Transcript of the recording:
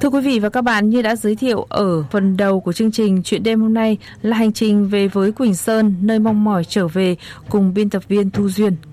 Thưa quý vị và các bạn, như đã giới thiệu ở phần đầu của chương trình, chuyện đêm hôm nay là hành trình về với Quỳnh Sơn, nơi mong mỏi trở về cùng biên tập viên Thu Duyên.